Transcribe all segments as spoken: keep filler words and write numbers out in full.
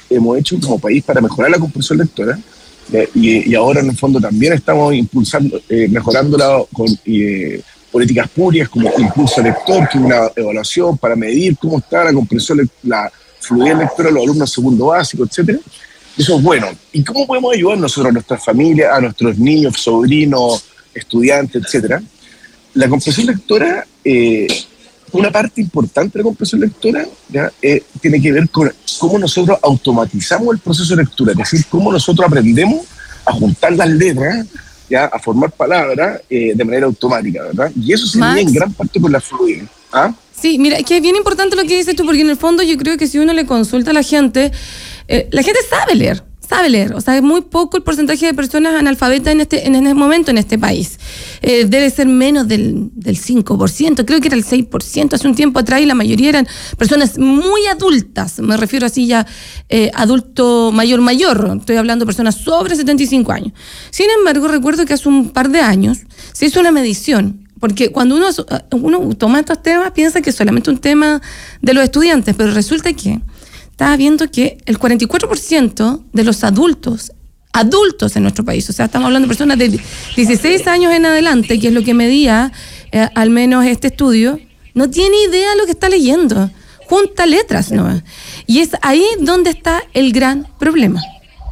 hemos hecho como país para mejorar la comprensión lectora. Y, y ahora en el fondo también estamos impulsando, eh, mejorándola con eh, políticas públicas como Impulso Lector, que es una evaluación para medir cómo está la comprensión, la fluidez lectora de los alumnos segundo básico, etcétera. Eso es bueno. ¿Y cómo podemos ayudar nosotros a nuestras familias, a nuestros niños, sobrinos, estudiantes, etcétera? La comprensión lectora, eh, una parte importante de la comprensión lectora, ¿ya? Eh, tiene que ver con cómo nosotros automatizamos el proceso de lectura, es decir, cómo nosotros aprendemos a juntar las letras, ¿ya? A formar palabras eh, de manera automática, ¿verdad? Y eso se viene en gran parte con la fluidez. ¿Ah? Sí, mira, es que es bien importante lo que dices tú, porque en el fondo yo creo que si uno le consulta a la gente, eh, la gente sabe leer. sabe leer, o sea, es muy poco el porcentaje de personas analfabetas en este en este momento en este país. Eh, debe ser menos del, del cinco por ciento, creo que era el seis por ciento hace un tiempo atrás, y la mayoría eran personas muy adultas, me refiero así ya eh, adulto mayor mayor, estoy hablando de personas sobre setenta y cinco años. Sin embargo, recuerdo que hace un par de años se hizo una medición, porque cuando uno, uno toma estos temas piensa que es solamente un tema de los estudiantes, pero resulta que estaba viendo que el cuarenta y cuatro por ciento de los adultos, adultos en nuestro país, o sea, estamos hablando de personas de dieciséis años en adelante, que es lo que medía eh, al menos este estudio, no tiene idea de lo que está leyendo, junta letras, ¿no? Y es ahí donde está el gran problema.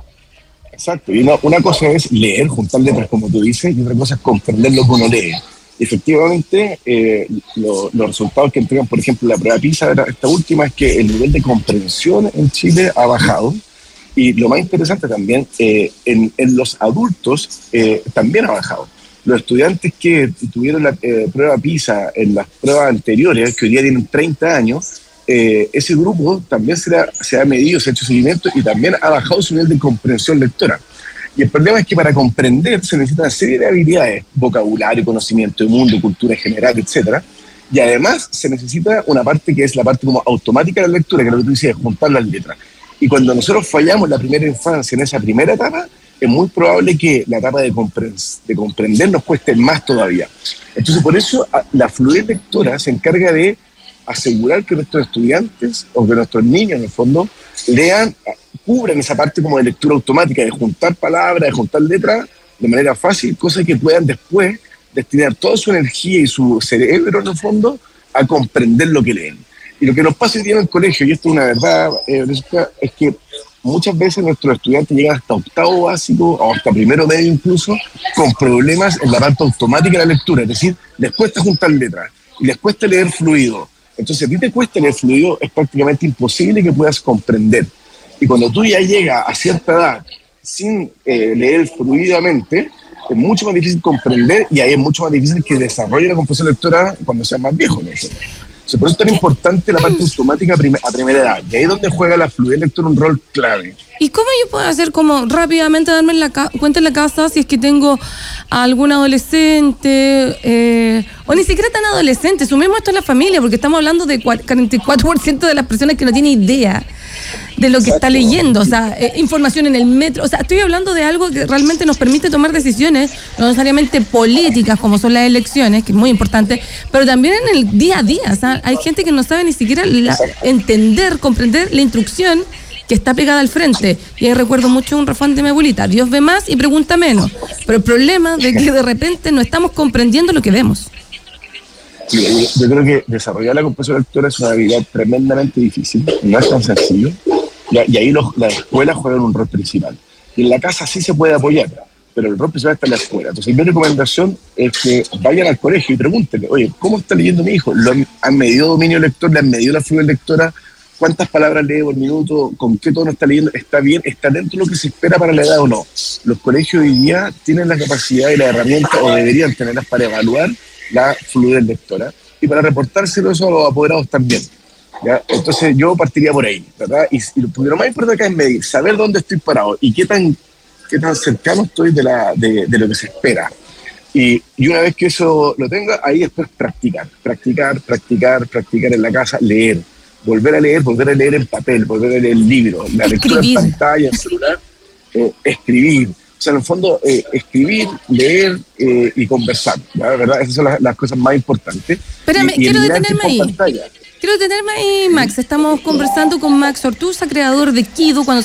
Exacto, y una, una cosa es leer, juntar letras, como tú dices, y otra cosa es comprender lo que uno lee. Efectivamente, eh, lo, los resultados que entregan, por ejemplo, la prueba PISA, esta última, es que el nivel de comprensión en Chile ha bajado. Y lo más interesante también, eh, en, en los adultos eh, también ha bajado. Los estudiantes que tuvieron la eh, prueba PISA en las pruebas anteriores, que hoy día tienen treinta años, eh, ese grupo también se ha, se ha medido, se ha hecho seguimiento y también ha bajado su nivel de comprensión lectora. Y el problema es que para comprender se necesita una serie de habilidades, vocabulario, conocimiento de mundo, cultura general, etcétera. Y además se necesita una parte que es la parte como automática de la lectura, que es lo que tú dices, juntar las letras. Y cuando nosotros fallamos en la primera infancia, en esa primera etapa, es muy probable que la etapa de, compre- de comprender nos cueste más todavía. Entonces, por eso la fluidez lectora se encarga de asegurar que nuestros estudiantes, o que nuestros niños, en el fondo, lean, cubran esa parte como de lectura automática, de juntar palabras, de juntar letras de manera fácil, cosa que puedan después destinar toda su energía y su cerebro, en el fondo, a comprender lo que leen. Y lo que nos pasa hoy día en el colegio, y esto es una verdad, eh, es que muchas veces nuestros estudiantes llegan hasta octavo básico, o hasta primero medio incluso, con problemas en la parte automática de la lectura, es decir, les cuesta juntar letras, y les cuesta leer fluido. Entonces, si a ti te cuesta leer fluido, es prácticamente imposible que puedas comprender. Y cuando tú ya llegas a cierta edad sin eh, leer fluidamente, es mucho más difícil comprender, y ahí es mucho más difícil que desarrolle la comprensión lectora cuando seas más viejo, ¿no? Entonces, por eso es tan importante la parte automática a, prim- a primera edad, y ahí es donde juega la fluidez lectora un rol clave. ¿Y cómo yo puedo hacer como rápidamente darme en la ca- cuenta en la casa si es que tengo a algún adolescente, eh, o ni siquiera tan adolescente? Sumemos esto a la familia, porque estamos hablando de cuarenta y cuatro por ciento de las personas que no tienen idea de lo que Exacto. está leyendo, o sea, eh, información en el metro, o sea, estoy hablando de algo que realmente nos permite tomar decisiones, no necesariamente políticas como son las elecciones, que es muy importante, pero también en el día a día, o sea, hay gente que no sabe ni siquiera la, entender, comprender la instrucción que está pegada al frente. Y ahí recuerdo mucho un refrán de mi abuelita: Dios ve más y pregunta menos. Pero el problema es que de repente no estamos comprendiendo lo que vemos. Yo, yo creo que desarrollar la comprensión lectora es una habilidad tremendamente difícil, no es tan sencillo, y, y ahí los, las escuelas juegan un rol principal. Y en la casa sí se puede apoyar, pero el rol principal está en la escuela. Entonces, mi recomendación es que vayan al colegio y pregúntenle: oye, ¿cómo está leyendo mi hijo? ¿Lo han, han medido dominio lector? ¿Le han medido la fluidez lectora? ¿Cuántas palabras lee por minuto? ¿Con qué tono está leyendo? ¿Está bien? ¿Está dentro de lo que se espera para la edad o no? Los colegios hoy día tienen la capacidad y la herramienta, o deberían tenerlas, para evaluar la fluidez lectora y para reportárselo eso a los apoderados también, ¿ya? Entonces yo partiría por ahí, ¿verdad? Y, y lo más importante acá es medir, saber dónde estoy parado y qué tan, qué tan cercano estoy de, la, de, de lo que se espera. Y, y una vez que eso lo tenga, ahí después practicar, practicar, practicar, practicar en la casa, leer, volver a leer, volver a leer en papel, volver a leer el libro, la lectura en pantalla, en celular, eh, escribir. O sea, en el fondo, eh, escribir, leer eh, y conversar, ¿ya? ¿Verdad? Esas son las, las cosas más importantes. Espérame, y, y quiero detenerme ahí. Pantalla. Quiero detenerme ahí, Max. Estamos conversando con Max Ortúzar, creador de Kido, cuando